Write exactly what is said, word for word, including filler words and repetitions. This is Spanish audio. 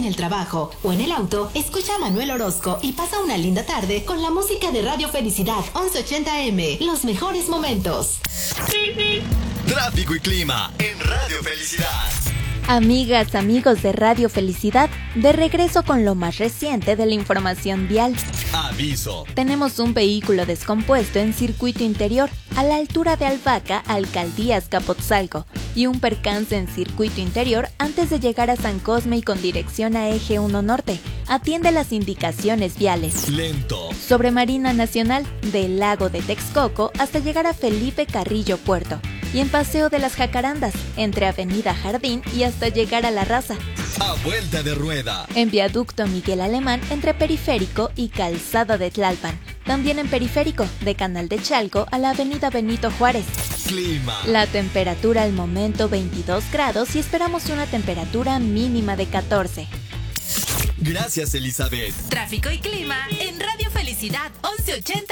el trabajo o en el auto, escucha a Manuel Orozco y pasa una linda tarde con la música de Radio Felicidad once ochenta eme. Los mejores momentos. Tráfico y clima en Radio Felicidad. Amigas, amigos de Radio Felicidad, de regreso con lo más reciente de la información vial. Aviso. Tenemos un vehículo descompuesto en circuito interior, a la altura de Albaca, Alcaldía Azcapotzalco, y un percance en circuito interior antes de llegar a San Cosme y con dirección a Eje uno Norte. Atiende las indicaciones viales. Lento. Sobre Marina Nacional, del lago de Texcoco hasta llegar a Felipe Carrillo Puerto. Y en Paseo de las Jacarandas, entre Avenida Jardín y hasta llegar a La Raza. A vuelta de rueda. En Viaducto Miguel Alemán, entre Periférico y Calzada de Tlalpan. También en Periférico, de Canal de Chalco a la Avenida Benito Juárez. Clima. La temperatura al momento veintidós grados y esperamos una temperatura mínima de catorce. Gracias, Elizabeth. Tráfico y clima en Radio Felicidad once ochenta.